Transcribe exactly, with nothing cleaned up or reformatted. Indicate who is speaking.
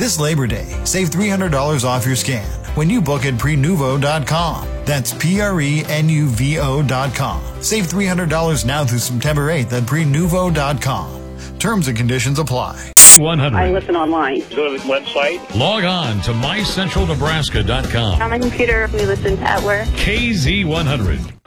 Speaker 1: This Labor Day, save three hundred dollars off your scan when you book at prenuvo dot com. That's P R E N U V O dot com. Save three hundred dollars now through September eighth at prenuvo dot com. Terms and conditions apply.
Speaker 2: one hundred.
Speaker 3: I listen online.
Speaker 4: Go to the website.
Speaker 2: Log on to my central nebraska dot com.
Speaker 3: On my computer, we listen at work.
Speaker 2: K Z one hundred.